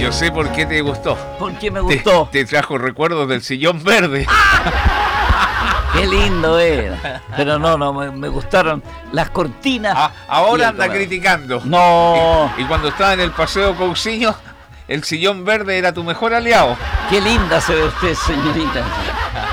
yo sé por qué te gustó. ¿Por qué me gustó? Te trajo recuerdos del sillón verde. Qué lindo era. Pero no, me gustaron las cortinas. Ahora anda criticando. No. Y cuando estaba en el Paseo Cousiño, el sillón verde era tu mejor aliado. Qué linda se ve usted, señorita.